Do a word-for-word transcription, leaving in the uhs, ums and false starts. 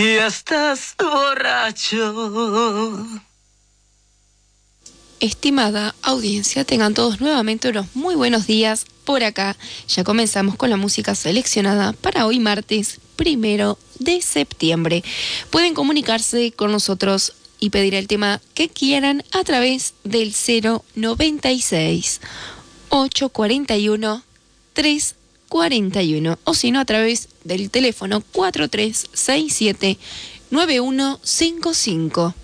y estás borracho. Estimada audiencia, tengan todos nuevamente unos muy buenos días por acá. Ya comenzamos con la música seleccionada para hoy martes primero de septiembre. Pueden comunicarse con nosotros y pedir el tema que quieran a través del cero noventa y seis, ochocientos cuarenta y uno, trescientos cuarenta y uno o si no a través del teléfono cuatro tres seis siete, nueve uno cinco cinco.